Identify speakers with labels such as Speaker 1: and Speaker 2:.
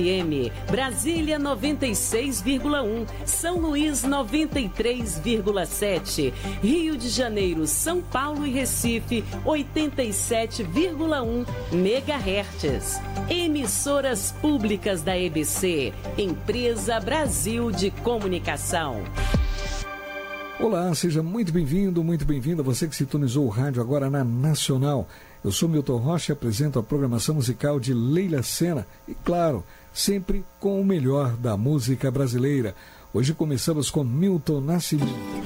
Speaker 1: Brasília 96,1, São Luís 93,7, Rio de Janeiro, São Paulo e Recife 87,1 MHz. Emissoras públicas da EBC, Empresa Brasil de Comunicação.
Speaker 2: Olá, seja muito bem-vindo, muito bem-vinda você que sintonizou o rádio agora na Nacional. Eu sou Milton Rocha e apresento a programação musical de Leila Sena e, claro, sempre com o melhor da música brasileira. Hoje começamos com Milton Nascimento.